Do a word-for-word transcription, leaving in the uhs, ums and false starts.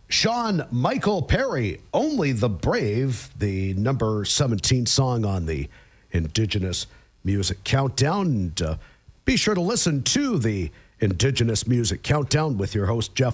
Sean Michael Perry, Only the Brave, the number seventeen song on the Indigenous Music Countdown. And, uh, be sure to listen to the Indigenous Music Countdown with your host, Jeff